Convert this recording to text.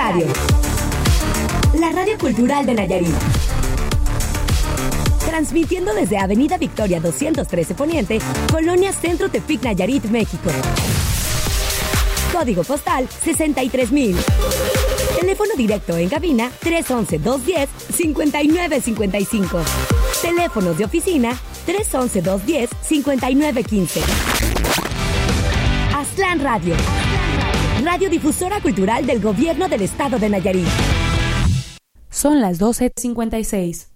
Radio. La radio cultural de Nayarit. Transmitiendo desde Avenida Victoria 213 Poniente, Colonia Centro Tepic, Nayarit, México. Código postal 63,000. Teléfono directo en cabina 311-210-5955. Teléfonos de oficina 311-210-5915. Aztlán Radio. Radiodifusora cultural del Gobierno del Estado de Nayarit. Son las 12:56.